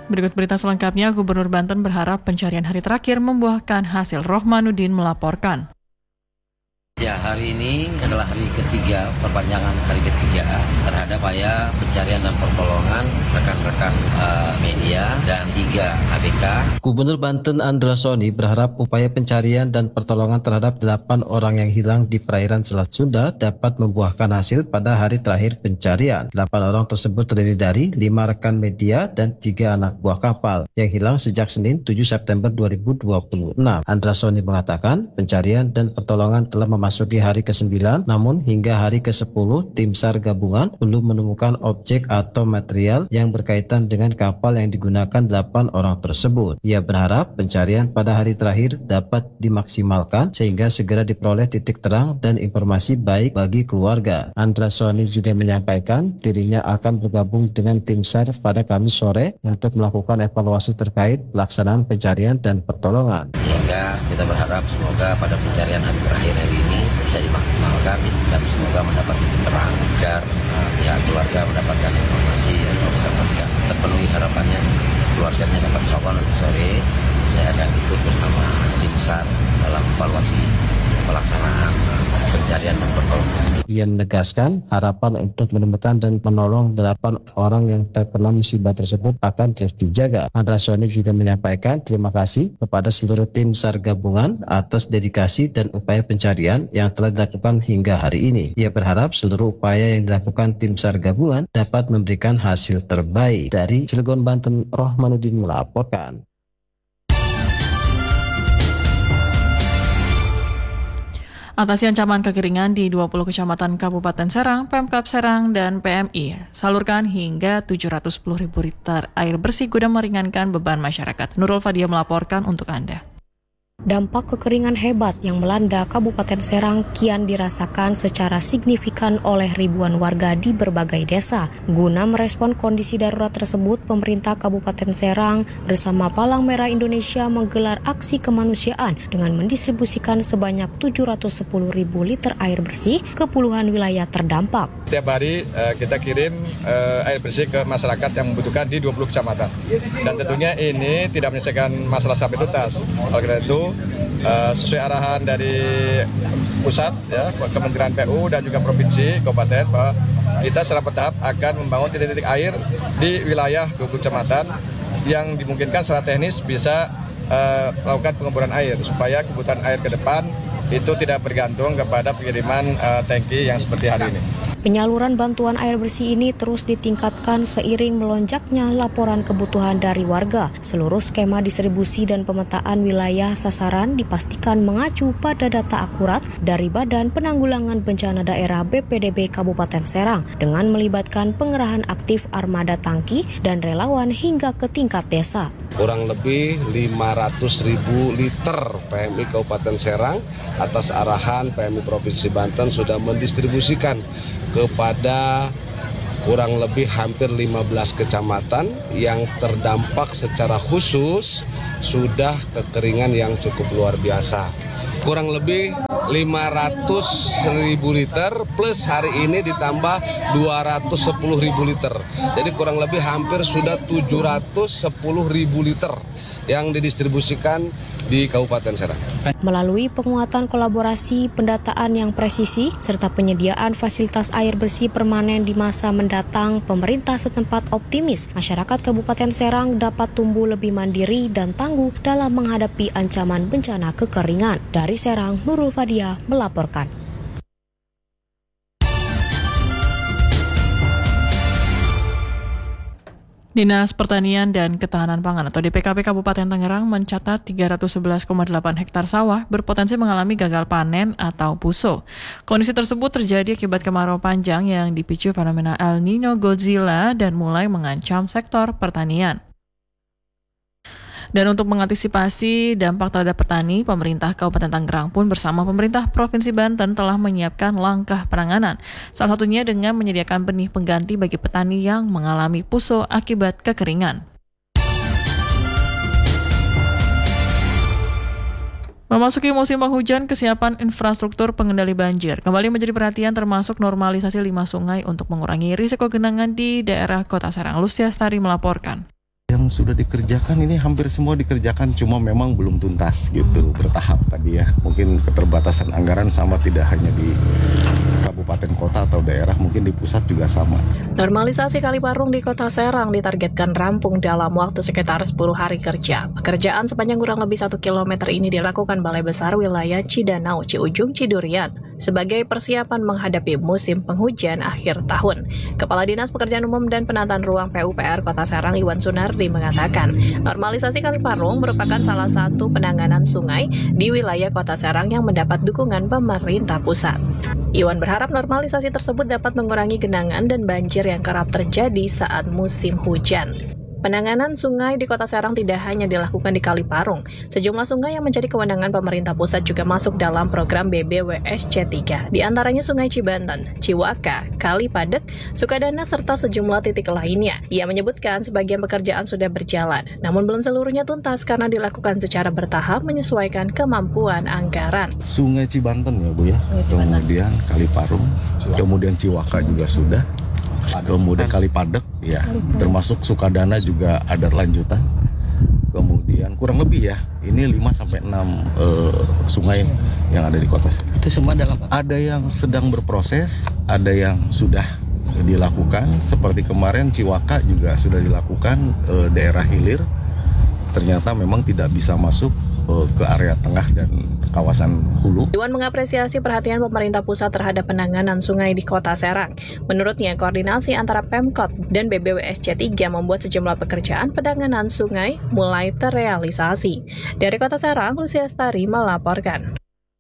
Berikut berita selengkapnya, Gubernur Banten berharap pencarian hari terakhir membuahkan hasil. Rohmanuddin melaporkan. Ya, hari ini adalah hari ketiga, perpanjangan hari ketiga terhadap upaya pencarian dan pertolongan rekan-rekan media dan 3 ABK. Gubernur Banten Andra Soni berharap upaya pencarian dan pertolongan terhadap 8 orang yang hilang di perairan Selat Sunda dapat membuahkan hasil pada hari terakhir pencarian. 8 orang tersebut terdiri dari 5 rekan media dan 3 anak buah kapal yang hilang sejak Senin 7 September 2026. Andra Soni mengatakan pencarian dan pertolongan telah memasuki hari ke-9, namun hingga hari ke-10 tim SAR gabungan belum menemukan objek atau material yang berkaitan dengan kapal yang digunakan 8 orang tersebut. Ia berharap pencarian pada hari terakhir dapat dimaksimalkan sehingga segera diperoleh titik terang dan informasi baik bagi keluarga. Andra Soni juga menyampaikan dirinya akan bergabung dengan tim SAR pada Kamis sore untuk melakukan evaluasi terkait pelaksanaan pencarian dan pertolongan. Sehingga kita berharap semoga pada pencarian hari terakhir hari ini bisa dimaksimalkan dan semoga mendapat titik terang agar pihak keluarga mendapatkan informasi atau mendapatkan terpenuhi harapannya keluarganya dapat sowan nanti sore. Saya akan ikut bersama tim SAR dalam evaluasi pelaksanaan pencarian dan pertolongan. Ia menegaskan harapan untuk menemukan dan menolong 8 orang yang terkena musibah tersebut akan terus dijaga. Andra Soni juga menyampaikan terima kasih kepada seluruh tim SAR gabungan atas dedikasi dan upaya pencarian yang telah dilakukan hingga hari ini. Ia berharap seluruh upaya yang dilakukan tim SAR gabungan dapat memberikan hasil terbaik. Dari Cilegon, Banten, Rohmanuddin melaporkan. Atasi ancaman kekeringan di 20 kecamatan Kabupaten Serang, Pemkab Serang, dan PMI salurkan hingga 710.000 liter air bersih guna meringankan beban masyarakat. Nurul Fadia melaporkan untuk Anda. Dampak kekeringan hebat yang melanda Kabupaten Serang kian dirasakan secara signifikan oleh ribuan warga di berbagai desa. Guna merespon kondisi darurat tersebut, pemerintah Kabupaten Serang bersama Palang Merah Indonesia menggelar aksi kemanusiaan dengan mendistribusikan sebanyak 710.000 liter air bersih ke puluhan wilayah terdampak. Setiap hari kita kirim air bersih ke masyarakat yang membutuhkan di 20 kecamatan. Dan tentunya ini tidak menyelesaikan masalah sampai tuntas. Oleh karena itu, sesuai arahan dari pusat, ya, Kementerian PU dan juga provinsi, kabupaten, bahwa kita secara bertahap akan membangun titik-titik air di wilayah 20 kecamatan yang dimungkinkan secara teknis bisa melakukan pengeboran air supaya kebutuhan air ke depan itu tidak bergantung kepada pengiriman tangki yang seperti hari ini. Penyaluran bantuan air bersih ini terus ditingkatkan seiring melonjaknya laporan kebutuhan dari warga. Seluruh skema distribusi dan pemetaan wilayah sasaran dipastikan mengacu pada data akurat dari Badan Penanggulangan Bencana Daerah BPDB Kabupaten Serang dengan melibatkan pengerahan aktif armada tangki dan relawan hingga ke tingkat desa. Kurang lebih 500.000 liter PMI Kabupaten Serang atas arahan PMI Provinsi Banten sudah mendistribusikan kepada kurang lebih hampir 15 kecamatan yang terdampak secara khusus sudah kekeringan yang cukup luar biasa. Kurang lebih 500.000 liter plus hari ini ditambah 210.000 liter. Jadi kurang lebih hampir sudah 710.000 liter yang didistribusikan di Kabupaten Serang. Melalui penguatan kolaborasi, pendataan yang presisi, serta penyediaan fasilitas air bersih permanen di masa mendatang, pemerintah setempat optimis masyarakat Kabupaten Serang dapat tumbuh lebih mandiri dan tangguh dalam menghadapi ancaman bencana kekeringan. Dari Serang, Nurul Fadia melaporkan. Dinas Pertanian dan Ketahanan Pangan atau DPKP Kabupaten Tangerang mencatat 311,8 hektar sawah berpotensi mengalami gagal panen atau puso. Kondisi tersebut terjadi akibat kemarau panjang yang dipicu fenomena El Nino Godzilla dan mulai mengancam sektor pertanian. Dan untuk mengantisipasi dampak terhadap petani, pemerintah Kabupaten Tangerang pun bersama pemerintah Provinsi Banten telah menyiapkan langkah penanganan. Salah satunya dengan menyediakan benih pengganti bagi petani yang mengalami puso akibat kekeringan. Memasuki musim penghujan, kesiapan infrastruktur pengendali banjir kembali menjadi perhatian termasuk normalisasi 5 sungai untuk mengurangi risiko genangan di daerah Kota Serang. Lucia Stari melaporkan. yang sudah dikerjakan ini hampir semua dikerjakan, cuma memang belum tuntas gitu, bertahap tadi ya. Mungkin keterbatasan anggaran sama, tidak hanya di kabupaten kota atau daerah, mungkin di pusat juga sama. Normalisasi Kali Parung di Kota Serang ditargetkan rampung dalam waktu sekitar 10 hari kerja. Pekerjaan sepanjang kurang lebih 1 km ini dilakukan Balai Besar Wilayah Cidanau, Ciujung, Cidurian sebagai persiapan menghadapi musim penghujan akhir tahun. Kepala Dinas Pekerjaan Umum dan Penataan Ruang PUPR Kota Serang Iwan Sunardi mengatakan, normalisasi Kali Parung merupakan salah satu penanganan sungai di wilayah Kota Serang yang mendapat dukungan pemerintah pusat. Iwan berharap normalisasi tersebut dapat mengurangi genangan dan banjir yang kerap terjadi saat musim hujan. Penanganan sungai di Kota Serang tidak hanya dilakukan di Kali Parung. Sejumlah sungai yang menjadi kewenangan pemerintah pusat juga masuk dalam program BBWSC 3. Di antaranya Sungai Cibanten, Ciwaka, Kali Padek, Sukadana, serta sejumlah titik lainnya. Ia menyebutkan sebagian pekerjaan sudah berjalan, namun belum seluruhnya tuntas karena dilakukan secara bertahap menyesuaikan kemampuan anggaran. Sungai Cibanten ya Bu ya, kemudian Kali Parung, kemudian Ciwaka juga sudah. Kemudian Kali Padek, ya, termasuk Sukadana juga ada lanjutan. Kemudian kurang lebih ya, ini 5-6 sungai yang ada di Kota Serang. Itu semua dalam apa? Ada yang sedang berproses, ada yang sudah dilakukan. Seperti kemarin Ciwaka juga sudah dilakukan, daerah hilir. Ternyata memang tidak bisa masuk ke area tengah dan kawasan hulu. Iwan mengapresiasi perhatian pemerintah pusat terhadap penanganan sungai di Kota Serang. Menurutnya, koordinasi antara Pemkot dan BBWSC 3 membuat sejumlah pekerjaan penanganan sungai mulai terrealisasi. Dari Kota Serang, Lucia Stari melaporkan.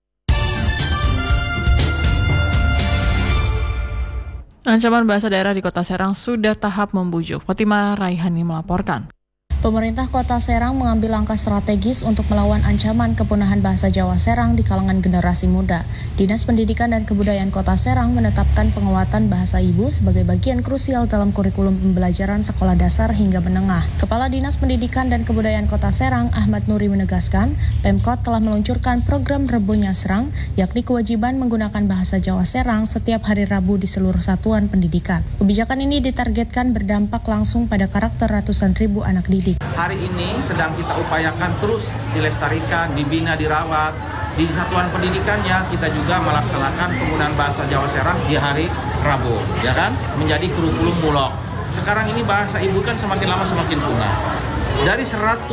Ancaman bahasa daerah di Kota Serang sudah tahap membujuk. Fatima Raihani melaporkan. Pemerintah Kota Serang mengambil langkah strategis untuk melawan ancaman kepunahan bahasa Jawa Serang di kalangan generasi muda. Dinas Pendidikan dan Kebudayaan Kota Serang menetapkan penguatan bahasa ibu sebagai bagian krusial dalam kurikulum pembelajaran sekolah dasar hingga menengah. Kepala Dinas Pendidikan dan Kebudayaan Kota Serang, Ahmad Nuri menegaskan, Pemkot telah meluncurkan program Rebonya Serang, yakni kewajiban menggunakan bahasa Jawa Serang setiap hari Rabu di seluruh satuan pendidikan. Kebijakan ini ditargetkan berdampak langsung pada karakter ratusan ribu anak didik. Hari ini sedang kita upayakan terus dilestarikan, dibina, dirawat. Di satuan pendidikannya kita juga melaksanakan penggunaan bahasa Jawa Serang di hari Rabu, ya kan? Menjadi kurikulum mulok. Sekarang ini bahasa ibu kan semakin lama semakin punah. Dari 100.000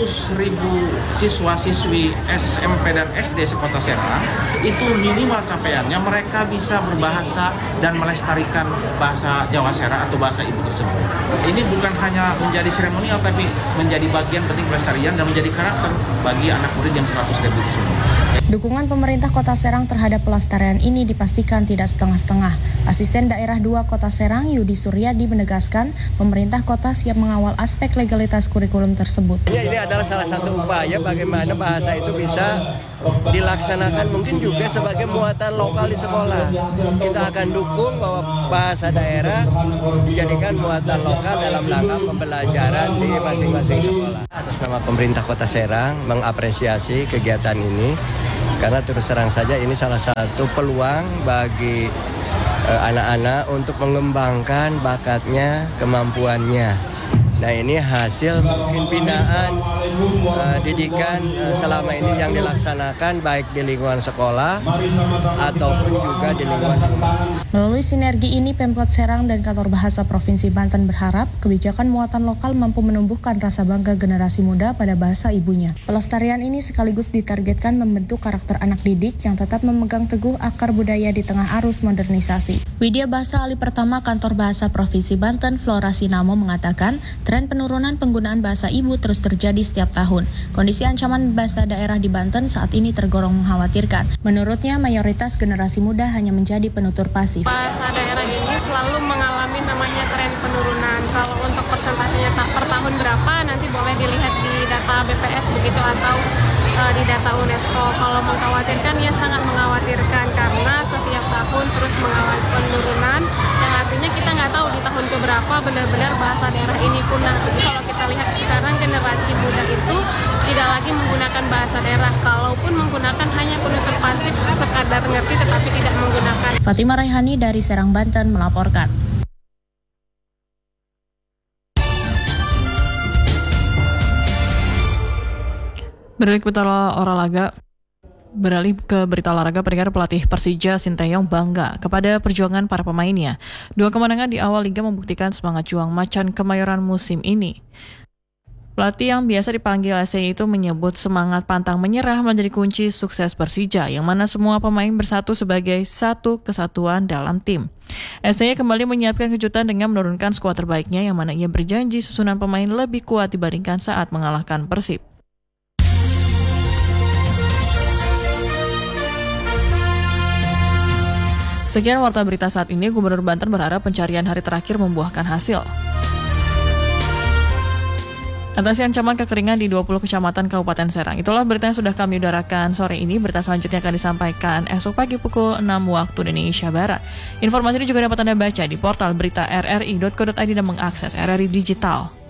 siswa-siswi SMP dan SD sekota Serang, itu minimal capaiannya mereka bisa berbahasa dan melestarikan bahasa Jawa Serang atau bahasa ibu tersebut. Ini bukan hanya menjadi seremonial, tapi menjadi bagian penting pelestarian dan menjadi karakter bagi anak murid yang 100.000 itu semua. Dukungan pemerintah Kota Serang terhadap pelestarian ini dipastikan tidak setengah-setengah. Asisten Daerah 2 Kota Serang, Yudi Suryadi menegaskan, pemerintah kota siap mengawal aspek legalitas kurikulum tersebut. Ini adalah salah satu upaya bagaimana bahasa itu bisa dilaksanakan mungkin juga sebagai muatan lokal di sekolah. Kita akan dukung bahwa bahasa daerah dijadikan muatan lokal dalam rangka pembelajaran di masing-masing sekolah. Atas nama pemerintah Kota Serang mengapresiasi kegiatan ini karena terus terang saja ini salah satu peluang bagi anak-anak untuk mengembangkan bakatnya, kemampuannya. Nah, ini hasil mungkin binaan didikan selama ini yang dilaksanakan baik di lingkungan sekolah ataupun juga di lingkungan rumah. Melalui sinergi ini, Pemkot Serang dan Kantor Bahasa Provinsi Banten berharap kebijakan muatan lokal mampu menumbuhkan rasa bangga generasi muda pada bahasa ibunya. Pelestarian ini sekaligus ditargetkan membentuk karakter anak didik yang tetap memegang teguh akar budaya di tengah arus modernisasi. Widya Bahasa Ahli Pertama Kantor Bahasa Provinsi Banten, Flora Sinamo mengatakan, tren penurunan penggunaan bahasa ibu terus terjadi setiap tahun. Kondisi ancaman bahasa daerah di Banten saat ini tergolong mengkhawatirkan. Menurutnya, mayoritas generasi muda hanya menjadi penutur pasif. Bahasa daerah ini selalu mengalami namanya tren penurunan. Kalau untuk persentasenya per tahun berapa, nanti boleh dilihat di data BPS begitu atau di data UNESCO. Kalau mengkhawatirkan, ya sangat mengkhawatirkan karena setiap tahun terus mengalami penurunan. Yang artinya kita nggak tahu di tahun keberapa benar-benar bahasa daerah ini punah. Jadi kalau kita lihat sekarang generasi muda itu tidak lagi menggunakan bahasa daerah. Kalaupun menggunakan hanya penutur pasif sekadar ngerti tetapi tidak menggunakan. Fatima Raihani dari Serang, Banten melaporkan. Beralih ke berita olahraga, pendengar, pelatih Persija Sinteyong bangga kepada perjuangan para pemainnya. 2 kemenangan di awal liga membuktikan semangat juang macan Kemayoran musim ini. Pelatih yang biasa dipanggil SCY itu menyebut semangat pantang menyerah menjadi kunci sukses Persija, yang mana semua pemain bersatu sebagai satu kesatuan dalam tim. SCY kembali menyiapkan kejutan dengan menurunkan skuad terbaiknya, yang mana ia berjanji susunan pemain lebih kuat dibandingkan saat mengalahkan Persib. Sekian warta berita saat ini. Gubernur Banten berharap pencarian hari terakhir membuahkan hasil. Atasi ancaman kekeringan di 20 kecamatan Kabupaten Serang. Itulah berita yang sudah kami udarakan sore ini. Berita selanjutnya akan disampaikan esok pagi pukul 6 waktu Indonesia Barat. Informasi ini juga dapat Anda baca di portal berita rri.co.id dan mengakses RRI Digital.